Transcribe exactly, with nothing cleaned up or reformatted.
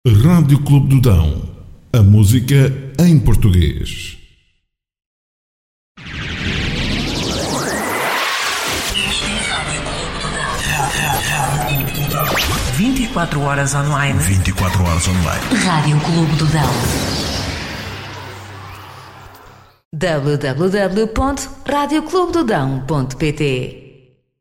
Rádio Clube do Dão. A música em português. vinte e quatro horas online. vinte e quatro horas online. Rádio Clube do Dão. w w w ponto rádio clube do dão ponto p t